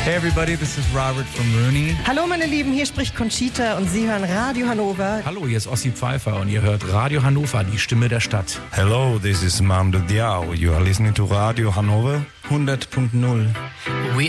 Hey everybody, this is Robert from Rooney. Hallo meine Lieben, hier spricht Conchita und Sie hören Radio Hannover. Hallo, hier ist Ossi Pfeiffer und ihr hört Radio Hannover, die Stimme der Stadt. Hello, this is Mamdo Diao. You are listening to Radio Hannover 100.0.